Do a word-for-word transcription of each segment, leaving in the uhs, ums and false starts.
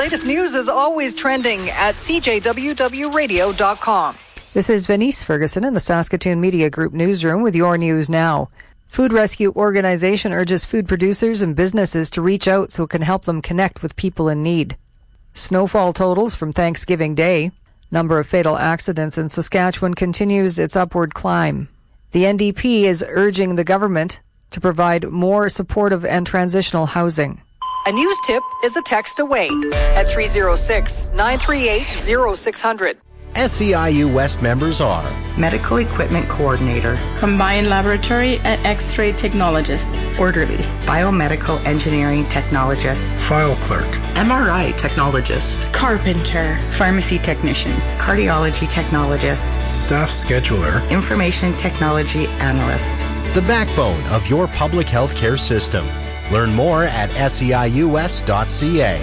latest news is always trending at c j w w radio dot com. This is Venice Ferguson in the Saskatoon Media Group newsroom with your news now. Food Rescue Organization urges food producers and businesses to reach out so it can help them connect with people in need. Snowfall totals from Thanksgiving Day. Number of fatal accidents in Saskatchewan continues its upward climb. The N D P is urging the government to provide more supportive and transitional housing. A news tip is a text away at three oh six, nine three eight, oh six hundred. S C I U West members are Medical Equipment Coordinator, Combined Laboratory and X-ray Technologist, Orderly, Biomedical Engineering Technologist, File Clerk, M R I Technologist, Carpenter, Pharmacy Technician, Cardiology Technologist, Staff Scheduler, Information Technology Analyst. the backbone of your public health care system. Learn more at S E I U S dot C A.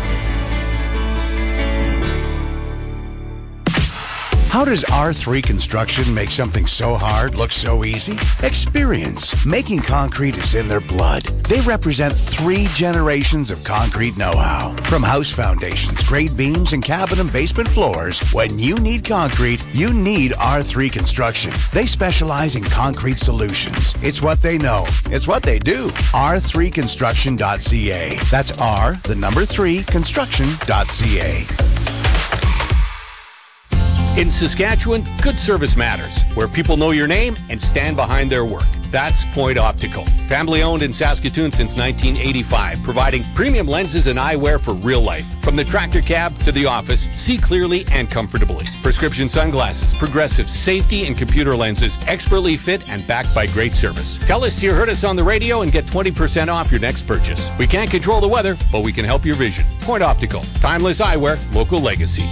How does R three Construction make something so hard look so easy? Experience. Making concrete is in their blood. They represent three generations of concrete know-how. From house foundations, grade beams, and cabin and basement floors, when you need concrete, you need R three Construction. They specialize in concrete solutions. It's what they know. It's what they do. R three construction dot C A. That's R, the number three, construction dot C A. In Saskatchewan, good service matters, where people know your name and stand behind their work. That's Point Optical. Family owned in Saskatoon since nineteen eighty-five, providing premium lenses and eyewear for real life. From the tractor cab to the office, see clearly and comfortably. Prescription sunglasses, progressive safety and computer lenses, expertly fit and backed by great service. Tell us you heard us on the radio and get twenty percent off your next purchase. We can't control the weather, but we can help your vision. Point Optical. Timeless eyewear, local legacy.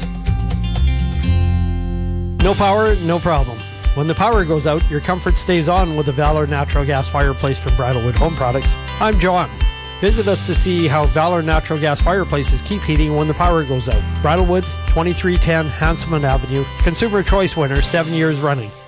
No power, no problem. When the power goes out, your comfort stays on with the Valor Natural Gas Fireplace from Bridalwood Home Products. I'm John. Visit us to see how Valor Natural Gas Fireplaces keep heating when the power goes out. Bridalwood, twenty-three ten Hanselman Avenue. Consumer Choice winner, seven years running.